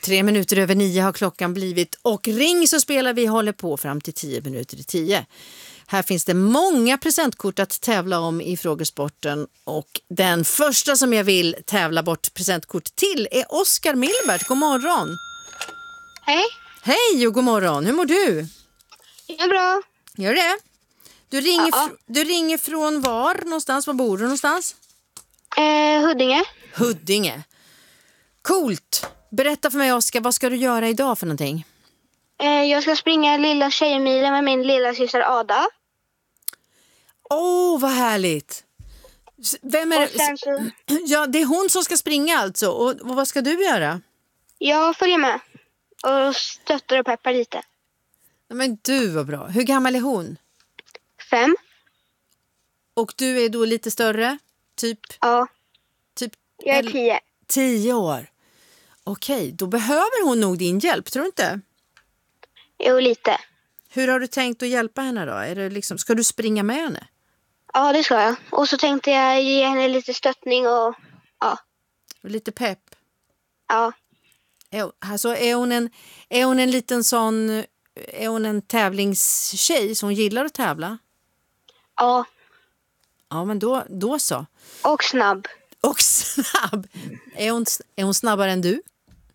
8:03 har klockan blivit och ring så spelar vi håller på fram till 10:10. Här finns det många presentkort att tävla om i frågesporten och den första som jag vill tävla bort presentkort till är Oskar Milbert. God morgon! Hej! Hej och god morgon, hur mår du? Det är bra. Gör det? Du ringer från var någonstans? Var bor du någonstans? Huddinge. Huddinge. Coolt! Berätta för mig Oskar, vad ska du göra idag för någonting? Jag ska springa lilla tjejmilen med min lilla syster Ada. Vad härligt! Vem är Och sen så... Ja, det är hon som ska springa alltså. Och vad ska du göra? Jag följer med och stöttar och peppar lite. Men du var bra. Hur gammal är hon? 5. Och du är då lite större? Typ Jag är 10. 10 år. Okej, då behöver hon nog din hjälp, tror du inte? Jo, lite. Hur har du tänkt att hjälpa henne då? Är det ska du springa med henne? Ja, det ska jag. Och så tänkte jag ge henne lite stöttning och Och lite pepp? Ja. Alltså är hon en liten sån... Är hon en tävlingstjej som gillar att tävla? Ja. Ja, men då så. Och snabb. Och snabb. Är hon snabbare än du?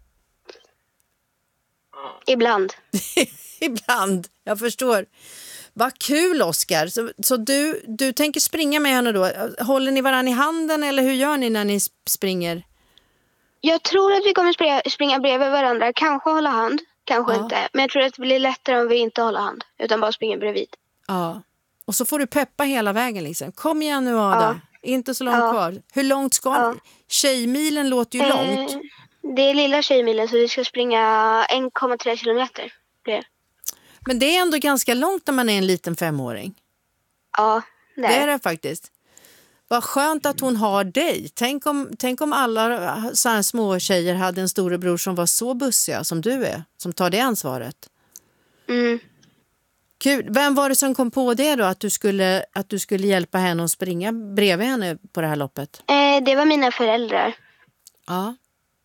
Ibland. Ibland, jag förstår. Vad kul Oskar. Så du tänker springa med henne då? Håller ni varann i handen eller hur gör ni när ni springer? Jag tror att vi kommer springa bredvid varandra. Kanske hålla hand, kanske inte. Men jag tror att det blir lättare om vi inte håller hand. Utan bara springer bredvid. Ja. Och så får du peppa hela vägen liksom. Kom igen nu Ada. Inte så långt kvar. Hur långt ska ni? Tjejmilen låter ju långt. Det är lilla tjejmilen så vi ska springa 1,3 kilometer. Men det är ändå ganska långt när man är en liten 5-åring. Ja, det är det faktiskt. Vad skönt att hon har dig. Tänk om alla så här små tjejer hade en storebror som var så bussiga som du är. Som tar det ansvaret. Mm. Kul. Vem var det som kom på det då? Att du skulle hjälpa henne att springa bredvid henne på det här loppet? Det var mina föräldrar. Ja.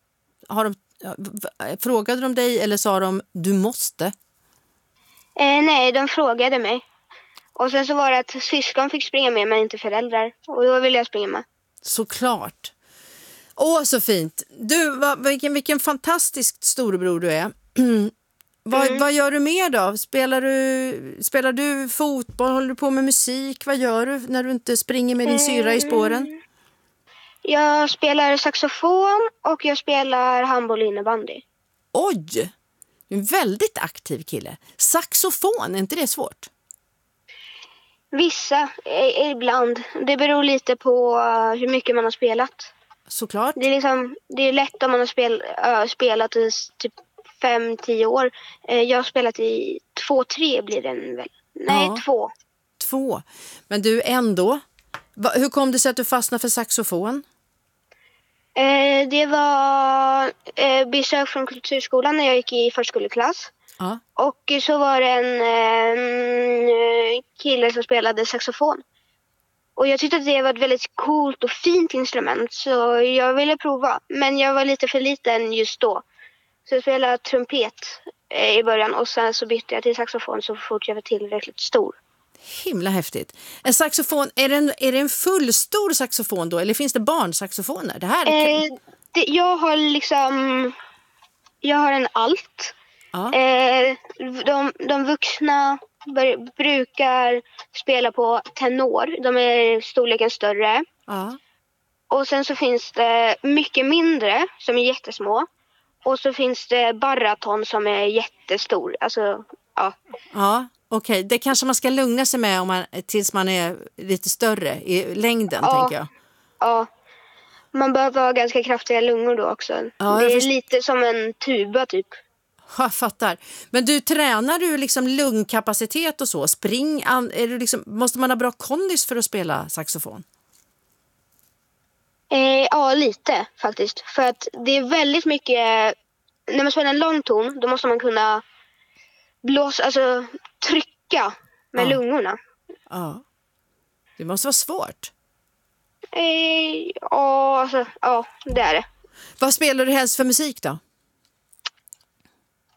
Frågade de dig eller sa de du måste? Nej, de frågade mig. Och sen så var det att syskon fick springa med men inte föräldrar. Och då ville jag springa med. Såklart. Så fint. Du, vilken fantastisk storebror du är. Vad gör du mer då? Spelar du fotboll? Håller du på med musik? Vad gör du när du inte springer med din syra i spåren? Jag spelar saxofon och jag spelar handboll och innebandy. Oj! En väldigt aktiv kille. Saxofon, är inte det svårt? Vissa, ibland. Det beror lite på hur mycket man har spelat. Såklart. Det är lätt om man har spelat i typ 5-10 år. Jag har spelat i 2-3 blir det väl. Nej, 2. 2. Men du ändå. Hur kom det sig att du fastnade för saxofon? Det var besök från kulturskolan när jag gick i förskoleklass. Ja. Och så var det en kille som spelade saxofon. Och jag tyckte att det var ett väldigt coolt och fint instrument. Så jag ville prova. Men jag var lite för liten just då. Så jag spelade trumpet i början. Och sen så bytte jag till saxofon så fort jag var tillräckligt stor. Himla häftigt. En saxofon, är det en fullstor saxofon då? Eller finns det barnsaxofoner? Det här jag har en alt. Ja. De vuxna brukar spela på tenor. De är storleken större. Ja. Och sen så finns det mycket mindre som är jättesmå. Och så finns det baraton som är jättestor. Alltså, ja. Ja, okej. Det kanske man ska lugna sig med tills man är lite större i längden, tänker jag. Ja. Man behöver ha ganska kraftiga lungor då också. Ja, det är lite som en tuba typ. Jag fattar. Men tränar du liksom lungkapacitet och så? Måste man ha bra kondis för att spela saxofon? Ja, lite faktiskt. För att det är väldigt mycket... När man spelar en lång ton, då måste man kunna trycka med lungorna. Ja. Det måste vara svårt. Ja, det är det. Vad spelar du helst för musik då?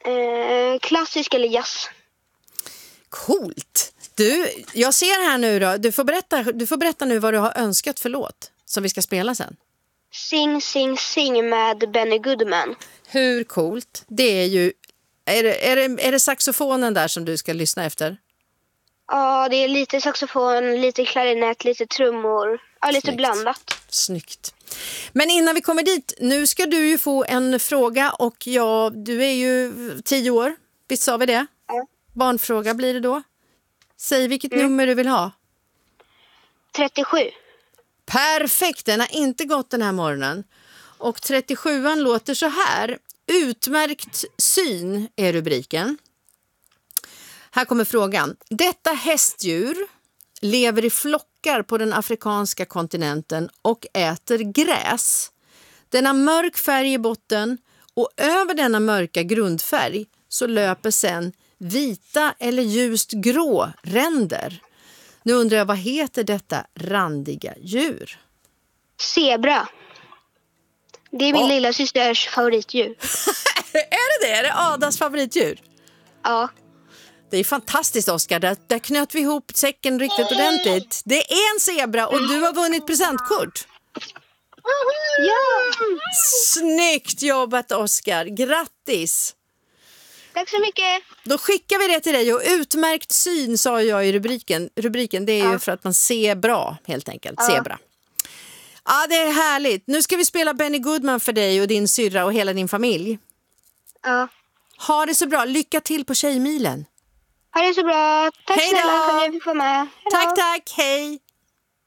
Klassisk eller jazz? Coolt! Du, jag ser här nu då. Du får berätta nu vad du har önskat för låt som vi ska spela sen. Sing, sing, sing med Benny Goodman. Hur coolt? Det är ju... Är det saxofonen där som du ska lyssna efter? Ja, det är lite saxofon, lite klarinett, lite trummor. Ja, lite Snyggt. blandat. Snyggt. Men innan vi kommer dit, nu ska du ju få en fråga och du är ju 10 år. Visst sa vi det? Ja. Barnfråga blir det då. Säg vilket nummer du vill ha. 37. Perfekt, den har inte gått den här morgonen. Och 37an låter så här. Utmärkt syn är rubriken. Här kommer frågan. Detta hästdjur lever i flockar på den afrikanska kontinenten och äter gräs. Den har mörk färg i botten och över denna mörka grundfärg så löper sen vita eller ljust grå ränder. Nu undrar jag, vad heter detta randiga djur? Zebra. Det är min lilla systers favoritdjur. Är det det? Är det Adas favoritdjur? Ja. Det är fantastiskt, Oskar. Där knöt vi ihop säcken riktigt ordentligt. Det är en zebra och du har vunnit presentkort. Ja! Snyggt jobbat, Oskar. Grattis! Tack så mycket. Då skickar vi det till dig och utmärkt syn sa jag i rubriken. Rubriken det är ju för att man ser bra helt enkelt. Ja. Zebra. Ja, det är härligt. Nu ska vi spela Benny Goodman för dig och din syrra och hela din familj. Ja. Ha det så bra. Lycka till på Tjejmilen. Ha det så bra. Tack Hej då. snälla för att jag fick vara med. Hej då. Tack, hej.